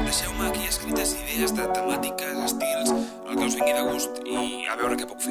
deixeu-me aquí escrites idees de temàtiques, estils, el que us vingui de gust i a veure què puc fer.